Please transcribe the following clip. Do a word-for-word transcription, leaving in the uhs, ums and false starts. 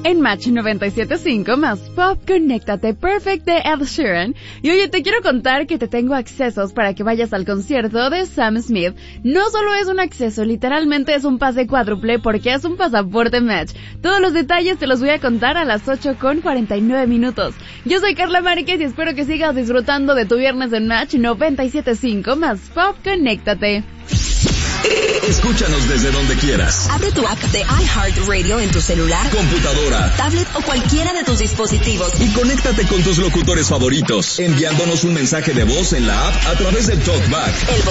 en Match noventa y siete punto cinco más Pop, conéctate Perfect de Ed Sheeran. Y oye, te quiero contar que te tengo accesos para que vayas al concierto de Sam Smith. No solo es un acceso, literalmente es un pase cuádruple porque es un pasaporte Match. Todos los detalles te los voy a contar a las ocho con cuarenta y nueve minutos. Yo soy Carla Márquez y espero que sigas disfrutando de tu viernes en Match noventa y siete punto cinco más Pop, conéctate. Escúchanos desde donde quieras. Abre tu app de iHeartRadio en tu celular, computadora, tablet o cualquiera de tus dispositivos. Y conéctate con tus locutores favoritos, enviándonos un mensaje de voz en la app a través del TalkBack. El